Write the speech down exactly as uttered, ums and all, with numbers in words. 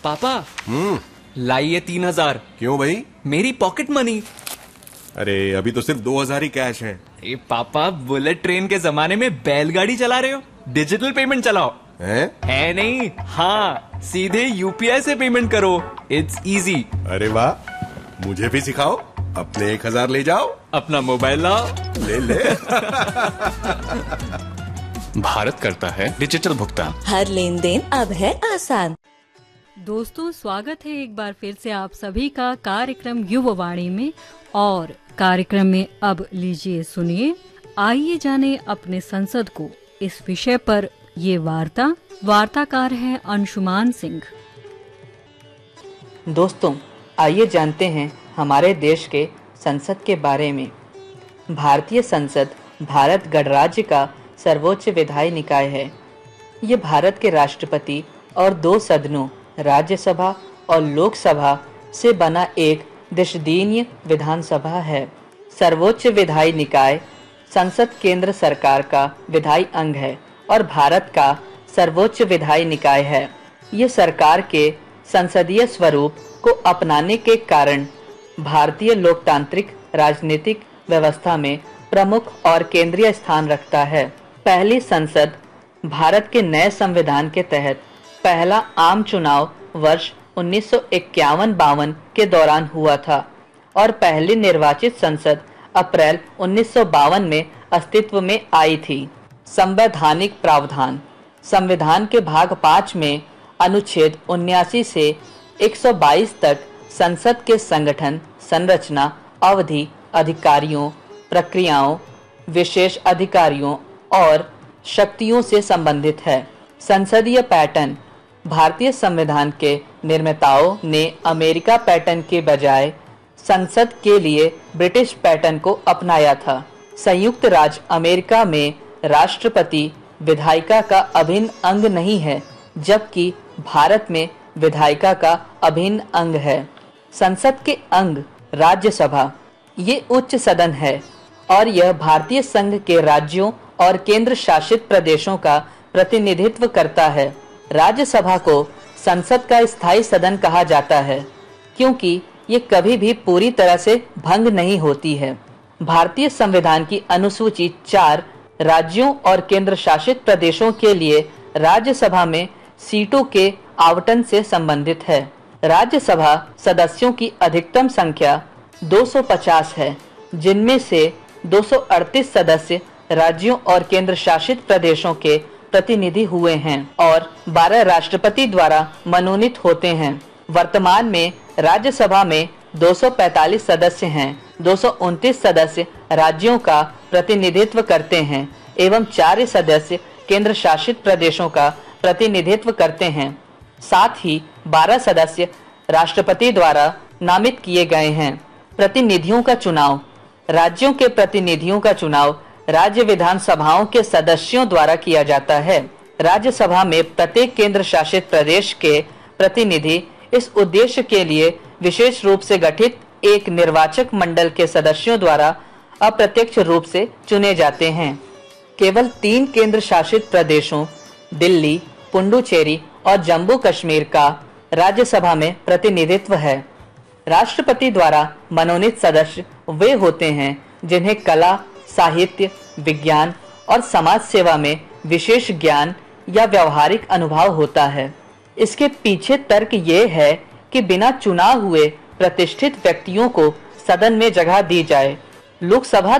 पापा हम्म लाइए तीन हजार। क्यों भाई? मेरी पॉकेट मनी। अरे अभी तो सिर्फ दो हजार ही कैश है। अरे पापा, बुलेट ट्रेन के जमाने में बैलगाड़ी चला रहे हो? डिजिटल पेमेंट चलाओ। हैं? है नहीं, हाँ सीधे यूपीआई से पेमेंट करो। It's easy. अरे वाह, मुझे भी सिखाओ। अपने एक हजार ले जाओ। अपना मोबाइल लाओ। ले ले। भारत करता है डिजिटल भुगतान। हर लेन देन अब है आसान। दोस्तों, स्वागत है एक बार फिर से आप सभी का कार्यक्रम युववाणी में। और कार्यक्रम में अब लीजिए सुनिए, आइए जाने अपने संसद को। इस विषय पर ये वार्ता वार्ताकार हैं अंशुमान सिंह। दोस्तों, आइए जानते हैं हमारे देश के संसद के बारे में। भारतीय संसद भारत गणराज्य का सर्वोच्च विधायी निकाय है। ये भारत के राष्ट्रपति और दो सदनों राज्यसभा और लोकसभा से बना एक द्विसदनीय विधानसभा है। सर्वोच्च विधायी निकाय संसद केंद्र सरकार का विधायी अंग है और भारत का सर्वोच्च विधायी निकाय है। ये सरकार के संसदीय स्वरूप को अपनाने के कारण भारतीय लोकतांत्रिक राजनीतिक व्यवस्था में प्रमुख और केंद्रीय स्थान रखता है। पहली संसद भारत के नए संविधान के तहत पहला आम चुनाव वर्ष उन्नीस सौ इक्यावन बावन के दौरान हुआ था और पहली निर्वाचित संसद अप्रैल उन्नीस सौ बावन में अस्तित्व में आई थी। संवैधानिक प्रावधान। संविधान के भाग पाँच में अनुच्छेद उन्यासी से एक सौ बाईस तक संसद के संगठन, संरचना, अवधि, अधिकारियों, प्रक्रियाओं, विशेष अधिकारियों और शक्तियों से संबंधित है। संसदीय पैटर्न। भारतीय संविधान के निर्माताओं ने अमेरिका पैटर्न के बजाय संसद के लिए ब्रिटिश पैटर्न को अपनाया था। संयुक्त राज्य अमेरिका में राष्ट्रपति विधायिका का अभिन्न अंग नहीं है, जबकि भारत में विधायिका का अभिन्न अंग है। संसद के अंग। राज्यसभा। ये उच्च सदन है और यह भारतीय संघ के राज्यों और केंद्र शासित प्रदेशों का प्रतिनिधित्व करता है। राज्यसभा को संसद का स्थायी सदन कहा जाता है क्योंकि ये कभी भी पूरी तरह से भंग नहीं होती है। भारतीय संविधान की अनुसूची चार राज्यों और केंद्र शासित प्रदेशों के लिए राज्यसभा में सीटों के आवंटन से संबंधित है। राज्यसभा सदस्यों की अधिकतम संख्या दो सौ पचास है, जिनमें से दो सौ अड़तीस सदस्य राज्यों और केंद्र शासित प्रदेशों के प्रतिनिधि हुए हैं और बारह राष्ट्रपति द्वारा मनोनीत होते हैं। वर्तमान में राज्यसभा में दो सौ पैंतालीस सदस्य हैं। दो सौ उनतीस सदस्य राज्यों का प्रतिनिधित्व करते हैं एवं चार सदस्य केंद्र शासित प्रदेशों का प्रतिनिधित्व करते हैं। साथ ही बारह सदस्य राष्ट्रपति द्वारा नामित किए गए हैं। प्रतिनिधियों का चुनाव। राज्यों के प्रतिनिधियों का चुनाव राज्य विधानसभाओं के सदस्यों द्वारा किया जाता है। राज्यसभा में प्रत्येक केंद्र शासित प्रदेश के प्रतिनिधि इस उद्देश्य के लिए विशेष रूप से गठित एक निर्वाचक मंडल के सदस्यों द्वारा अप्रत्यक्ष रूप से चुने जाते हैं। केवल तीन केंद्र शासित प्रदेशों दिल्ली, पुडुचेरी और जम्मू कश्मीर का राज्यसभा में प्रतिनिधित्व है। राष्ट्रपति द्वारा मनोनीत सदस्य वे होते हैं जिन्हें कला, साहित्य, विज्ञान और समाज सेवा में विशेष ज्ञान या व्यावहारिक अनुभव होता है। इसके पीछे तर्क ये है कि बिना चुना हुए प्रतिष्ठित व्यक्तियों को सदन में जगह दी जाए। लोकसभा